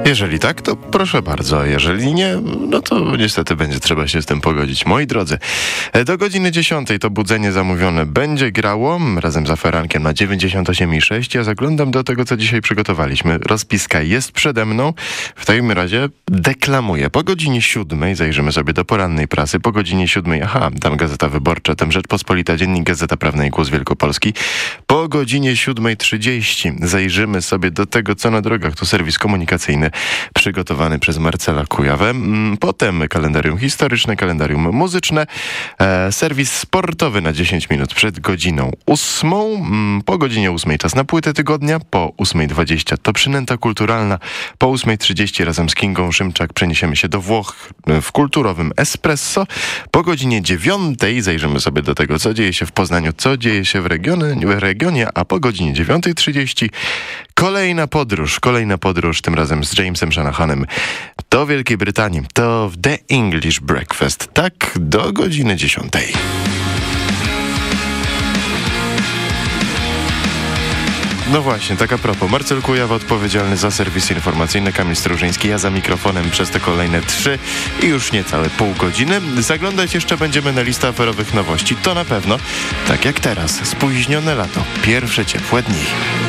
Jeżeli tak, to proszę bardzo. Jeżeli nie, no to niestety będzie trzeba się z tym pogodzić. Moi drodzy, do godziny 10 to budzenie zamówione będzie grało razem z Aferankiem na 98,6. Ja zaglądam do tego, co dzisiaj przygotowaliśmy. Rozpiska jest przede mną. W takim razie deklamuję. Po godzinie 7 zajrzymy sobie do porannej prasy. Po godzinie 7, tam Gazeta Wyborcza, tam Rzeczpospolita, Dziennik Gazeta Prawna i Głos Wielkopolski. Po godzinie 7:30 zajrzymy sobie do tego, co na drogach. To serwis komunikacyjny przygotowany przez Marcela Kujawę. Potem kalendarium historyczne, kalendarium muzyczne, serwis sportowy na 10 minut przed godziną 8. Po godzinie 8 czas na płytę tygodnia, po 8:20 to przynęta kulturalna, po 8:30 razem z Kingą Szymczak przeniesiemy się do Włoch w kulturowym Espresso. Po godzinie 9 zajrzymy sobie do tego, co dzieje się w Poznaniu, co dzieje się w regionie, a po godzinie 9:30 kolejna podróż, tym razem z Jamesem Shanahanem do Wielkiej Brytanii. To w The English Breakfast. Tak, do godziny 10. No właśnie, tak a propos. Marcel Kujawa odpowiedzialny za serwis informacyjny, Kamil Strużyński, ja za mikrofonem przez te kolejne 3 i już niecałe pół godziny. Zaglądać jeszcze będziemy na listę aferowych nowości. To na pewno, tak jak teraz, spóźnione lato, pierwsze ciepłe dni.